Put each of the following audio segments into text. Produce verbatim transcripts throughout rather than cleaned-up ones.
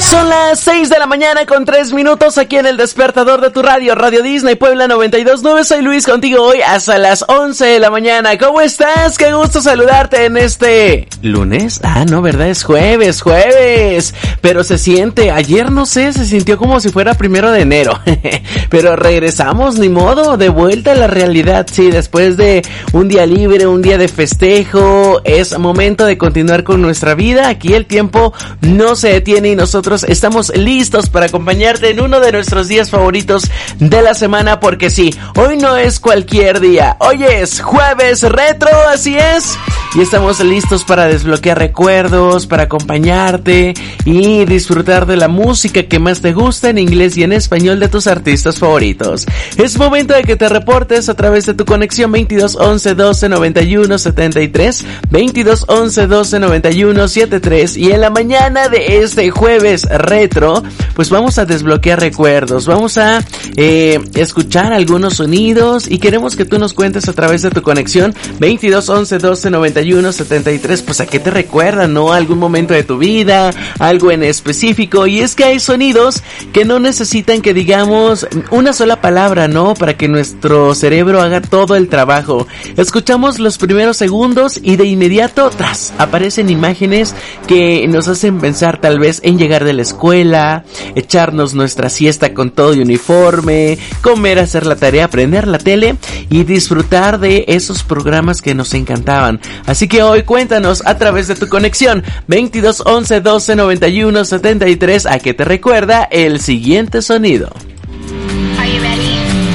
Son las seis de la mañana con tres minutos aquí en el despertador de tu radio, Radio Disney Puebla noventa y dos punto nueve. Soy Luis contigo hoy hasta las once de la mañana. ¿Cómo estás? Qué gusto saludarte en este lunes. Ah, no, ¿verdad? Es jueves, jueves. Pero se siente, ayer no sé, se sintió como si fuera primero de enero. Pero regresamos, ni modo, de vuelta a la realidad. Sí, después de un día libre, un día de festejo, es momento de continuar con nuestra vida. Aquí el tiempo no se detiene y nosotros estamos listos para acompañarte en uno de nuestros días favoritos de la semana, porque sí, hoy no es cualquier día, hoy es jueves retro, así es, y estamos listos para desbloquear recuerdos, para acompañarte y disfrutar de la música que más te gusta en inglés y en español de tus artistas favoritos. Es momento de que te reportes a través de tu conexión veintidós once doce noventa y uno setenta y tres, veintidós once doce noventa y uno setenta y tres, y en la mañana de este jueves retro, pues vamos a desbloquear recuerdos, vamos a eh, escuchar algunos sonidos y queremos que tú nos cuentes a través de tu conexión veintidós once doce noventa y uno setenta y tres, pues a qué te recuerdan, ¿no? Algún momento de tu vida, algo en específico. Y es que hay sonidos que no necesitan que digamos una sola palabra, ¿no? Para que nuestro cerebro haga todo el trabajo. Escuchamos los primeros segundos y de inmediato, tras, aparecen imágenes que nos hacen pensar tal vez en llegar de la escuela, echarnos nuestra siesta con todo y uniforme, comer, hacer la tarea, prender la tele y disfrutar de esos programas que nos encantaban. Así que hoy cuéntanos a través de tu conexión veintidós once doce noventa y uno setenta y tres a qué te recuerda el siguiente sonido. Are you ready?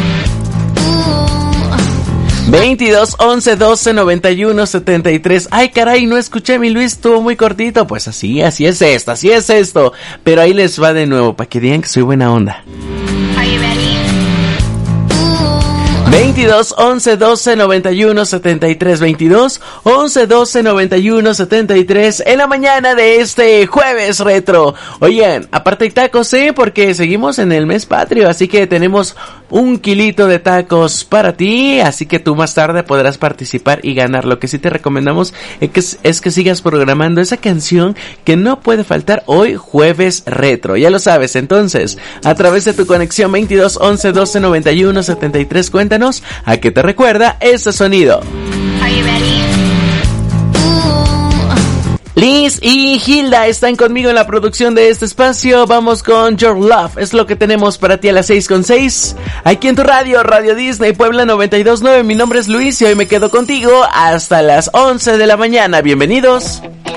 veintidós once doce noventa y uno setenta y tres. Ay, caray, no escuché, mi Luis, estuvo muy cortito. Pues así, así es esto, así es esto. Pero ahí les va de nuevo, para que digan que soy buena onda. Are you ready? veintidós once doce noventa y uno setenta y tres, veintidós once doce noventa y uno setenta y tres en la mañana de este jueves retro. Oigan, aparte hay tacos, ¿eh? Porque seguimos en el mes patrio, así que tenemos un kilito de tacos para ti, así que tú más tarde podrás participar y ganar. Lo que sí te recomendamos es que, es que sigas programando esa canción que no puede faltar hoy jueves retro, ya lo sabes. Entonces, a través de tu conexión veintidós once doce noventa y uno setenta y tres, cuéntanos a qué te recuerda ese sonido. Are you ready? Liz y Hilda están conmigo en la producción de este espacio. Vamos con Your Love, es lo que tenemos para ti a las seis con seis. Aquí en tu radio, Radio Disney Puebla noventa y dos punto nueve. Mi nombre es Luis y hoy me quedo contigo hasta las once de la mañana. Bienvenidos.